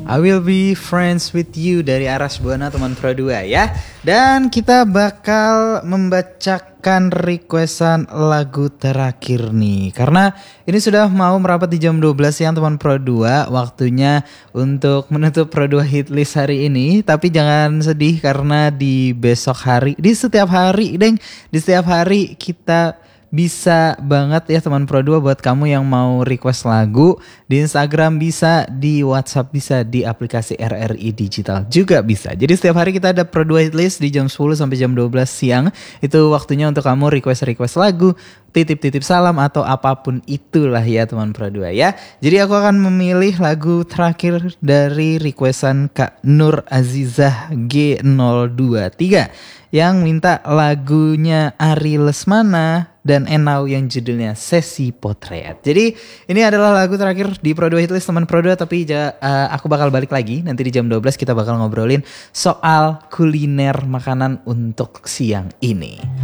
I will be friends with you dari Aras Buana teman Pro 2 ya. Dan kita bakal membacakan requestan lagu terakhir nih. Karena ini sudah mau merapat di jam 12 siang teman Pro 2. Waktunya untuk menutup Pro 2 hit list hari ini. Tapi jangan sedih karena di besok hari, di setiap hari kita bisa banget ya teman Pro 2 buat kamu yang mau request lagu. Di Instagram bisa, di WhatsApp bisa, di aplikasi RRI Digital juga bisa. Jadi setiap hari kita ada Pro 2 hit list di jam 10 sampai jam 12 siang. Itu waktunya untuk kamu request lagu, titip salam atau apapun itulah ya teman Pro 2 ya. Jadi aku akan memilih lagu terakhir dari requestan Kak Nur Azizah G023 yang minta lagunya Ari Lesmana dan Enau yang judulnya Sesi Potret. Jadi ini adalah lagu terakhir di Pro 2 Hitlist teman Pro 2. Tapi aku bakal balik lagi nanti di jam 12 kita bakal ngobrolin soal kuliner makanan untuk siang ini.